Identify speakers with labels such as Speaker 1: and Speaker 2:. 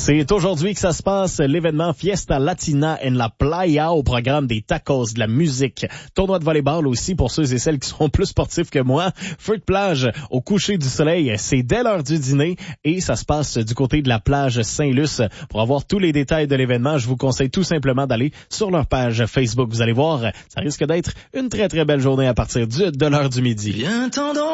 Speaker 1: C'est aujourd'hui que ça se passe, l'événement Fiesta Latina en la Playa au programme des tacos, de la musique, tournoi de volleyball aussi pour ceux et celles qui sont plus sportifs que moi, feu de plage au coucher du soleil, c'est dès l'heure du dîner et ça se passe du côté de la plage Saint-Luce. Pour avoir tous les détails de l'événement, je vous conseille tout simplement d'aller sur leur page Facebook. Vous allez voir, ça risque d'être une très très belle journée à partir de l'heure du midi.